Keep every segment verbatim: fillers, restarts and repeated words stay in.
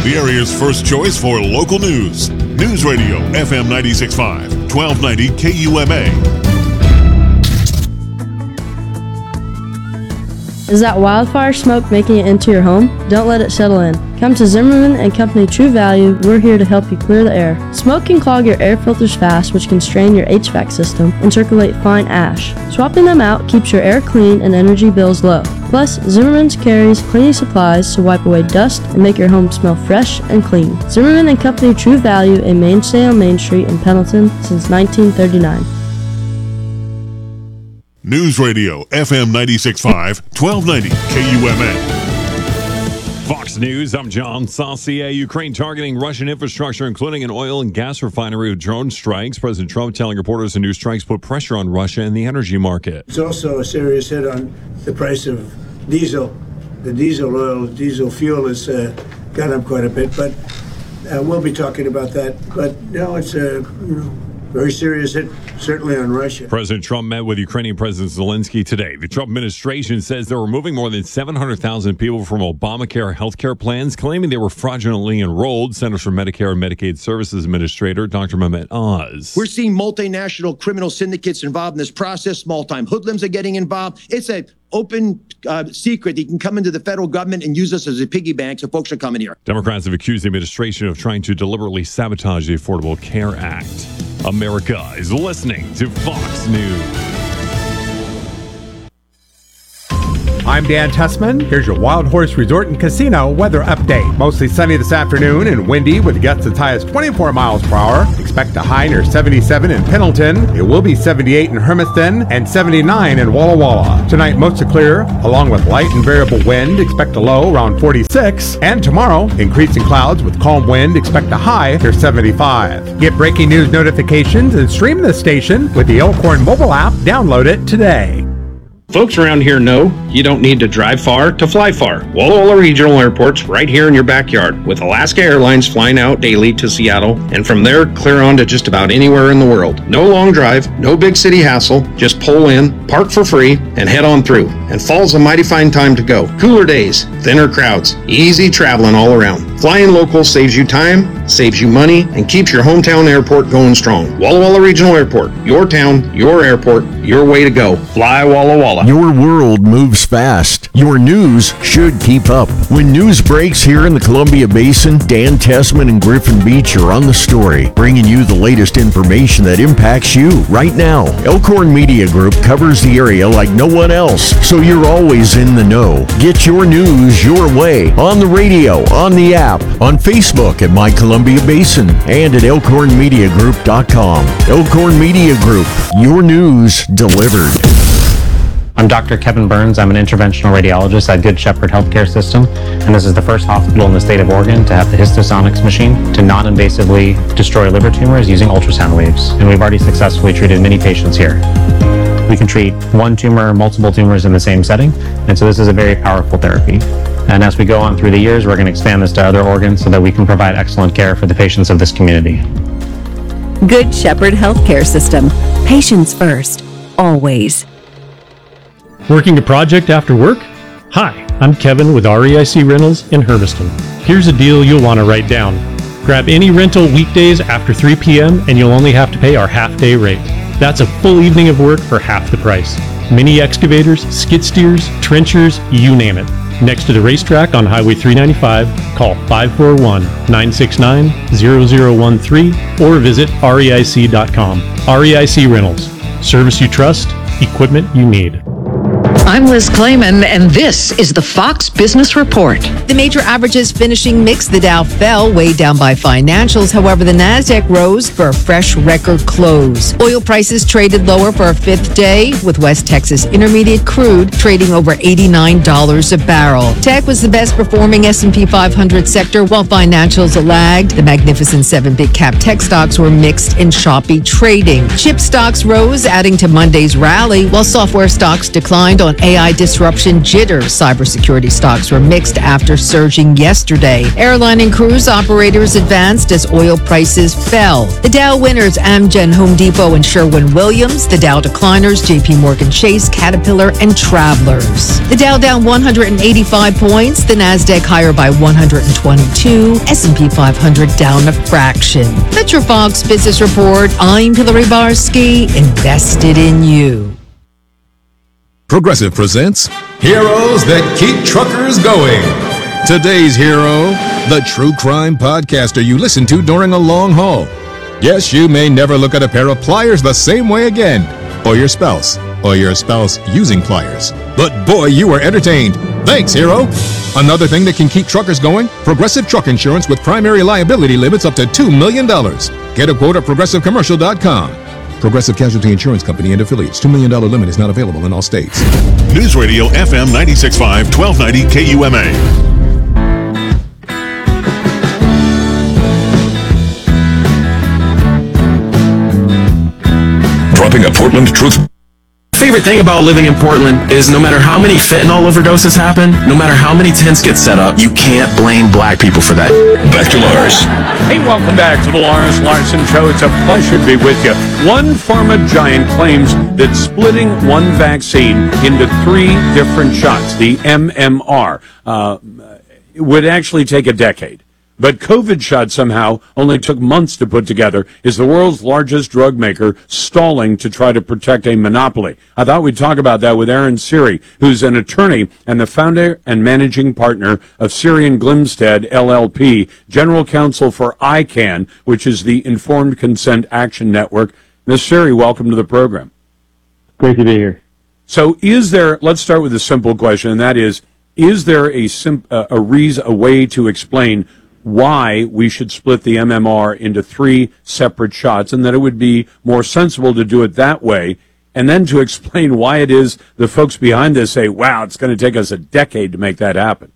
the area's first choice for local news. News Radio F M ninety-six point five, twelve ninety K U M A. Is that wildfire smoke making it into your home? Don't let it settle in. Come to Zimmerman and Company True Value. We're here to help you clear the air. Smoke can clog your air filters fast, which can strain your H V A C system and circulate fine ash. Swapping them out keeps your air clean and energy bills low. Plus, Zimmerman's carries cleaning supplies to wipe away dust and make your home smell fresh and clean. Zimmerman and Company True Value, a mainstay on Main Street in Pendleton since nineteen thirty-nine. News Radio F M ninety-six point five, twelve ninety K U M A. Fox News, I'm John Saucier. Ukraine targeting Russian infrastructure, including an oil and gas refinery with drone strikes. President Trump telling reporters the new strikes put pressure on Russia and the energy market. It's also a serious hit on the price of diesel. The diesel oil, diesel fuel has uh, gone up quite a bit, but uh, we'll be talking about that. But no, it's a you know, very serious hit, certainly on Russia. President Trump met with Ukrainian President Zelensky today. The Trump administration says they're removing more than seven hundred thousand people from Obamacare health care plans, claiming they were fraudulently enrolled. Centers for Medicare and Medicaid Services Administrator Doctor Mehmet Oz. We're seeing multinational criminal syndicates involved in this process. Small-time hoodlums are getting involved. It's a open uh, secret. He can come into the federal government and use us as a piggy bank, so folks are coming here. Democrats have accused the administration of trying to deliberately sabotage the Affordable Care Act. America is listening to Fox News. I'm Dan Tessman. Here's your Wild Horse Resort and Casino weather update. Mostly sunny this afternoon and windy with gusts as high as twenty-four miles per hour. Expect a high near seventy-seven in Pendleton. It will be seventy-eight in Hermiston and seventy-nine in Walla Walla. Tonight, mostly clear, along with light and variable wind. Expect a low around forty-six. And tomorrow, increasing clouds with calm wind. Expect a high near seventy-five. Get breaking news notifications and stream the station with the Elkhorn mobile app. Download it today. Folks around here know you don't need to drive far to fly far. Walla Walla Regional Airport's right here in your backyard, with Alaska Airlines flying out daily to Seattle, and from there clear on to just about anywhere in the world. No long drive, no big city hassle, just pull in, park for free, and head on through. And fall's a mighty fine time to go. Cooler days, thinner crowds, easy traveling all around. Flying local saves you time, saves you money, and keeps your hometown airport going strong. Walla Walla Regional Airport, your town, your airport, your way to go. Fly Walla Walla. Your world moves fast. Your news should keep up. When news breaks here in the Columbia Basin, Dan Tessman and Griffin Beach are on the story, bringing you the latest information that impacts you right now. Elkhorn Media Group covers the area like no one else, so you're always in the know. Get your news your way on the radio, on the app, on Facebook at My Columbia Basin, and at elkhorn media group dot com. Elkhorn Media Group, your news delivered. I'm Doctor Kevin Burns. I'm an interventional radiologist at Good Shepherd Healthcare System, and this is the first hospital in the state of Oregon to have the Histosonics machine to non-invasively destroy liver tumors using ultrasound waves, and we've already successfully treated many patients here. We can treat one tumor, multiple tumors in the same setting, and so this is a very powerful therapy. And as we go on through the years, we're going to expand this to other organs so that we can provide excellent care for the patients of this community. Good Shepherd Healthcare System. Patients first, always. Working a project after work? Hi, I'm Kevin with R E I C Rentals in Hermiston. Here's a deal you'll want to write down. Grab any rental weekdays after three p.m. and you'll only have to pay our half-day rate. That's a full evening of work for half the price. Mini excavators, skid steers, trenchers, you name it. Next to the racetrack on Highway three ninety-five, call five four one, nine six nine, zero zero one three or visit R E I C dot com. R E I C Rentals. Service you trust, equipment you need. I'm Liz Clayman, and this is the Fox Business Report. The major averages finishing mixed. The Dow fell, weighed down by financials. However, the Nasdaq rose for a fresh record close. Oil prices traded lower for a fifth day, with West Texas Intermediate crude trading over eighty-nine dollars a barrel. Tech was the best performing S and P five hundred sector, while financials lagged. The Magnificent Seven big cap tech stocks were mixed in choppy trading. Chip stocks rose, adding to Monday's rally, while software stocks declined on A I disruption jitters. Cybersecurity stocks were mixed after surging yesterday. Airline and cruise operators advanced as oil prices fell. The Dow winners, Amgen, Home Depot, and Sherwin-Williams. The Dow decliners, J P Morgan Chase, Caterpillar, and Travelers. The Dow down one hundred eighty-five points. The Nasdaq higher by one hundred twenty-two. S and P five hundred down a fraction. That's your Fox Business Report. I'm Hillary Barsky, invested in you. Progressive presents Heroes That Keep Truckers Going. Today's hero, the true crime podcaster you listen to during a long haul. Yes, you may never look at a pair of pliers the same way again, or your spouse, or your spouse using pliers. But boy, you were entertained. Thanks, hero. Another thing that can keep truckers going, Progressive Truck Insurance with primary liability limits up to two million dollars. Get a quote at progressive commercial dot com. Progressive Casualty Insurance Company and affiliates. two million dollars limit is not available in all states. News Radio F M ninety-six point five, twelve ninety K U M A. Dropping a Portland truth. Favorite thing about living in Portland is no matter how many fentanyl overdoses happen, no matter how many tents get set up, you can't blame black people for that. Back to Lars. Hey, welcome back to the Lars Larson Show. It's a pleasure to be with you. One pharma giant claims that splitting one vaccine into three different shots, the M M R, uh, would actually take a decade. But COVID shot somehow only took months to put together. Is the world's largest drug maker stalling to try to protect a monopoly? I thought we'd talk about that with Aaron Siri, who's an attorney and the founder and managing partner of Siri and Glimstead, L L P, general counsel for I CAN, which is the Informed Consent Action Network. Miz Siri, welcome to the program. Great to be here. So is there, let's start with a simple question, and that is, is there a, sim, uh, a, reason, a way to explain why we should split the M M R into three separate shots, and that it would be more sensible to do it that way, and then to explain why it is the folks behind this say, wow, it's going to take us a decade to make that happen?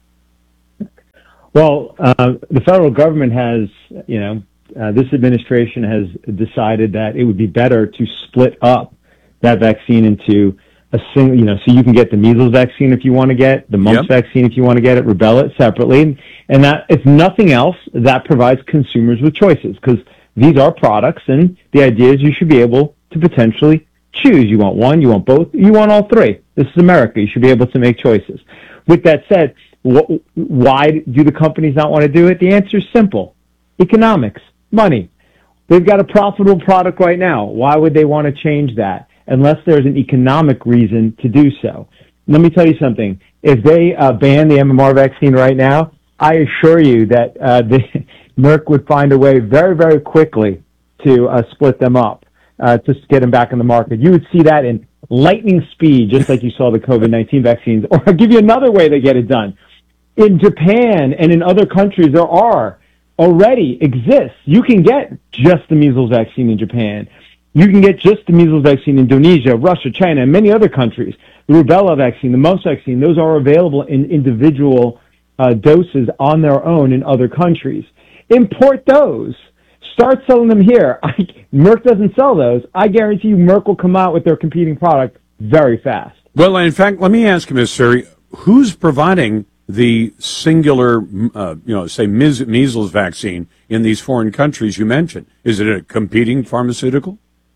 Well, uh, the federal government has, you know, uh, this administration has decided that it would be better to split up that vaccine into a single, you know, so you can get the measles vaccine if you want to get, the mumps yep. vaccine if you want to get it, rubella separately. And that, if nothing else, that provides consumers with choices, because these are products, and the idea is you should be able to potentially choose. You want one, you want both, you want all three. This is America. You should be able to make choices. With that said, wh- why do the companies not want to do it? The answer is simple. Economics, money. They've got a profitable product right now. Why would they want to change that? Unless there's an economic reason to do so. Let me tell you something. If they uh, ban the M M R vaccine right now, I assure you that uh, the, Merck would find a way very, very quickly to uh, split them up, uh, to get them back in the market. You would see that in lightning speed, just like you saw the COVID nineteen vaccines. Or I'll give you another way they get it done. In Japan and in other countries, there are already exists. You can get just the measles vaccine in Japan. You can get just the measles vaccine in Indonesia, Russia, China, and many other countries. The rubella vaccine, the mumps vaccine, those are available in individual uh, doses on their own in other countries. Import those. Start selling them here. I, Merck doesn't sell those. I guarantee you Merck will come out with their competing product very fast. Well, in fact, let me ask you, Miz Siri, who's providing the singular, uh, you know, say measles vaccine in these foreign countries you mentioned? Is it a competing pharmaceutical?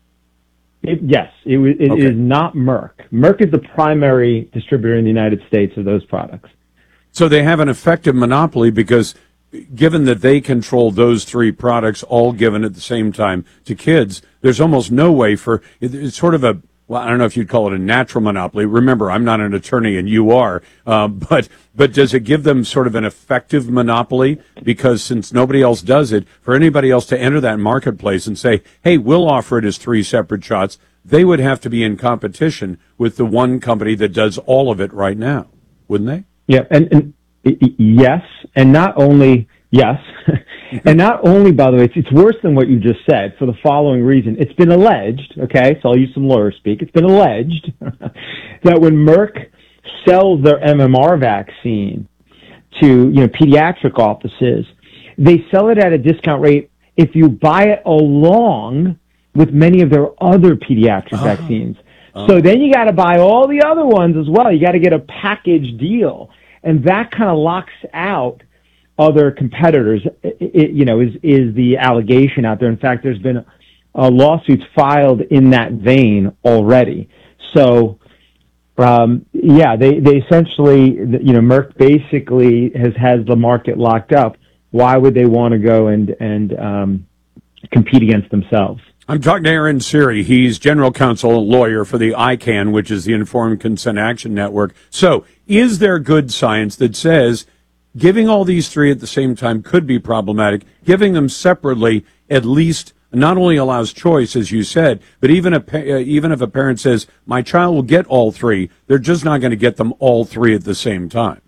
It, yes, it, it okay. is not Merck. Merck is the primary distributor in the United States of those products. So they have an effective monopoly because given that they control those three products all given at the same time to kids, there's almost no way for, it's sort of a, well, I don't know if you'd call it a natural monopoly. Remember, I'm not an attorney and you are, uh, but but does it give them sort of an effective monopoly? Because since nobody else does it, for anybody else to enter that marketplace and say, hey, we'll offer it as three separate shots, they would have to be in competition with the one company that does all of it right now, wouldn't they? Yeah, and, and yes, and not only, yes, and not only, by the way, it's, it's worse than what you just said for the following reason. It's been alleged, okay, so I'll use some lawyer speak. It's been alleged that when Merck sells their M M R vaccine to, you know, pediatric offices, they sell it at a discount rate if you buy it along with many of their other pediatric oh. vaccines. Uh-huh. So then you got to buy all the other ones as well. You got to get a package deal. And that kind of locks out other competitors, it, it, you know, is, is the allegation out there. In fact, there's been uh, lawsuits filed in that vein already. So, um, yeah, they, they essentially, you know, Merck basically has, has the market locked up. Why would they want to go and, and um, compete against themselves? I'm talking to Aaron Siri. He's general counsel and lawyer for the I CAN, which is the Informed Consent Action Network. So is there good science that says giving all these three at the same time could be problematic? Giving them separately at least not only allows choice, as you said, but even a, uh, even if a parent says, my child will get all three, they're just not going to get them all three at the same time.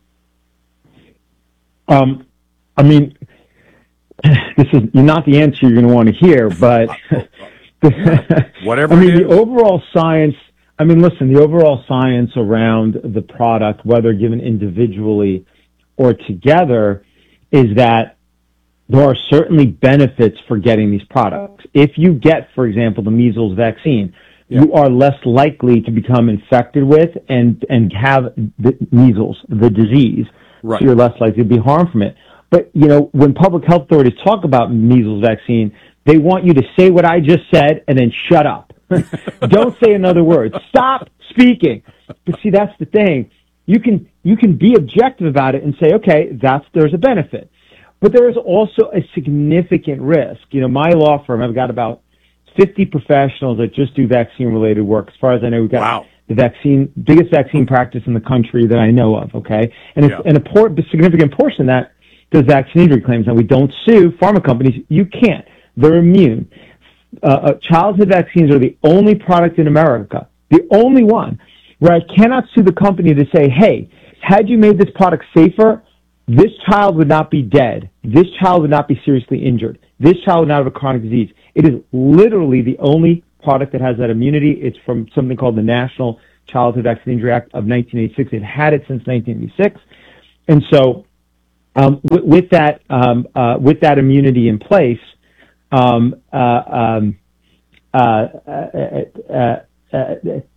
Um, I mean, this is not the answer you're going to want to hear, but whatever. I mean, the overall science. I mean, listen, the overall science around the product, whether given individually or together, is that there are certainly benefits for getting these products. If you get, for example, the measles vaccine, yeah. you are less likely to become infected with and and have the measles, the disease. Right. So you're less likely to be harmed from it. But, you know, when public health authorities talk about measles vaccine, they want you to say what I just said and then shut up. Don't say another word. Stop speaking. But see, that's the thing. You can, you can be objective about it and say, okay, that's, there's a benefit. But there is also a significant risk. You know, my law firm, I've got about fifty professionals that just do vaccine-related work. As far as I know, we've got wow. the vaccine, biggest vaccine practice in the country that I know of, okay? And it's yeah. an important, significant portion of that does vaccine injury claims. Now, we don't sue pharma companies. You can't. They're immune. Uh, uh, childhood vaccines are the only product in America, the only one, where I cannot sue the company to say, hey, had you made this product safer, this child would not be dead. This child would not be seriously injured. This child would not have a chronic disease. It is literally the only product that has that immunity. It's from something called the National Childhood Vaccine Injury Act of nineteen eighty-six. It had it since nineteen eighty-six. And so um, with, with that um, uh, with that immunity in place, um, uh, um, uh, uh, uh, uh,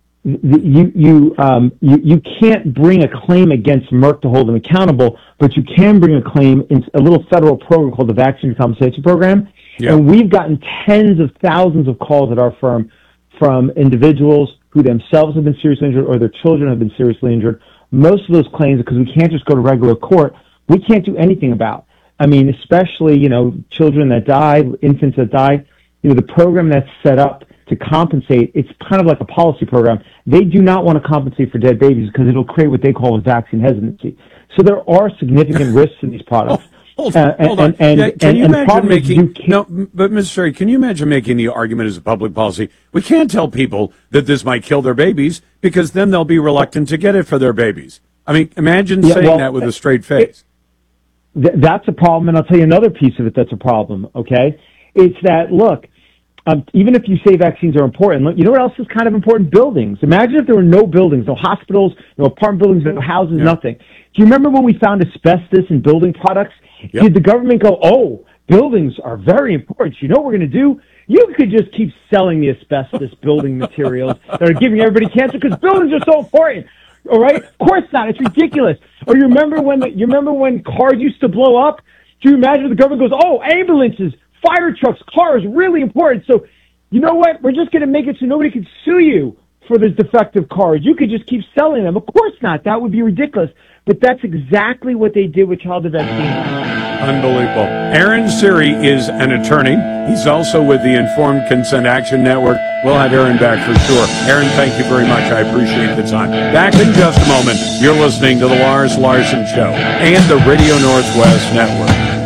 you you um you, you can't bring a claim against Merck to hold them accountable, but you can bring a claim in a little federal program called the Vaccine Compensation Program. Yeah. And we've gotten tens of thousands of calls at our firm from individuals who themselves have been seriously injured or their children have been seriously injured. Most of those claims, because we can't just go to regular court, we can't do anything about. I mean, especially, you know, children that die, infants that die, you know, the program that's set up to compensate, it's kind of like a policy program. They do not want to compensate for dead babies because it'll create what they call a vaccine hesitancy. So there are significant risks in these products. Oh, hold on, uh, and, hold on. And, yeah, can and, you and imagine making, you no, but Mister Sherry, can you imagine making the argument as a public policy? We can't tell people that this might kill their babies because then they'll be reluctant to get it for their babies. I mean, imagine yeah, saying well, that with a straight face. Th- that's a problem, and I'll tell you another piece of it that's a problem, okay? It's that, look, Um, even if you say vaccines are important, you know what else is kind of important? Buildings. Imagine if there were no buildings, no hospitals, no apartment buildings, no houses, yeah. nothing. Do you remember when we found asbestos in building products? Yep. Did the government go, oh, buildings are very important. You know what we're going to do? You could just keep selling the asbestos building materials that are giving everybody cancer because buildings are so important. All right? Of course not. It's ridiculous. Or you remember when the, you remember when cars used to blow up? Do you imagine the government goes, oh, ambulances, fire trucks, cars, really important. So, you know what? We're just going to make it so nobody can sue you for the defective cars. You could just keep selling them. Of course not. That would be ridiculous. But that's exactly what they did with childhood vaccines. Unbelievable. Aaron Siri is an attorney. He's also with the Informed Consent Action Network. We'll have Aaron back for sure. Aaron, thank you very much. I appreciate the time. Back in just a moment. You're listening to The Lars Larson Show and the Radio Northwest Network.